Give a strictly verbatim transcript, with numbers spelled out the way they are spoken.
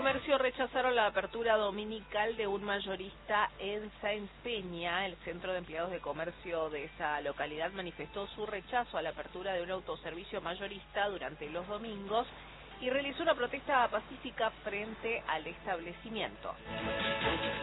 comercio rechazaron la apertura dominical de un mayorista en Sáenz Peña. El Centro de Empleados de Comercio de esa localidad manifestó su rechazo a la apertura de un autoservicio mayorista durante los domingos y realizó una protesta pacífica frente al establecimiento.